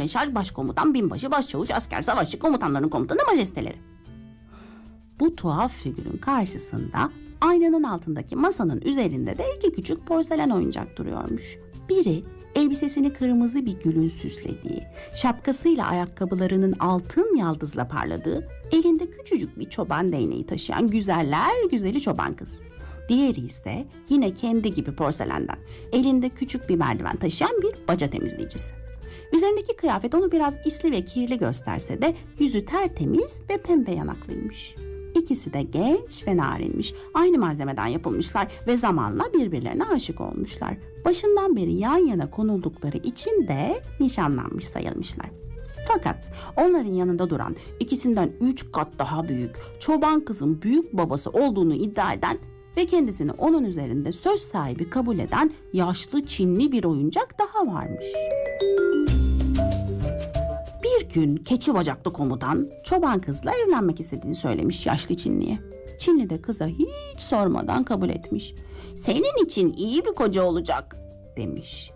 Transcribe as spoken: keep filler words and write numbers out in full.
mareşal, başkomutan, binbaşı, başçavuş, asker, savaşçı, komutanların komutanı, majesteleri. Bu tuhaf figürün karşısında aynanın altındaki masanın üzerinde de iki küçük porselen oyuncak duruyormuş. Biri elbisesini kırmızı bir gülün süslediği, şapkasıyla ayakkabılarının altın yaldızla parladığı, elinde küçücük bir çoban değneği taşıyan güzeller güzeli çoban kız. Diğeri ise yine kendi gibi porselenden, elinde küçük bir merdiven taşıyan bir baca temizleyicisi. Üzerindeki kıyafet onu biraz isli ve kirli gösterse de yüzü tertemiz ve pembe yanaklıymış. İkisi de genç ve narinmiş. Aynı malzemeden yapılmışlar ve zamanla birbirlerine aşık olmuşlar. Başından beri yan yana konuldukları için de nişanlanmış sayılmışlar. Fakat onların yanında duran, ikisinden üç kat daha büyük, çoban kızın büyük babası olduğunu iddia eden ve kendisini onun üzerinde söz sahibi kabul eden yaşlı Çinli bir oyuncak daha varmış. Bir gün keçi bacaklı komutan çoban kızla evlenmek istediğini söylemiş yaşlı Çinli'ye. Çinli de kıza hiç sormadan kabul etmiş. "Senin için iyi bir koca olacak," demiş.